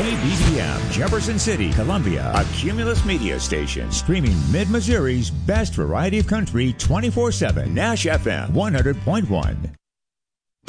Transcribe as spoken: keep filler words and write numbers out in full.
B B M, Jefferson City, Columbia, a Cumulus Media station, streaming Mid-Missouri's best variety of country twenty-four seven, Nash F M one hundred point one.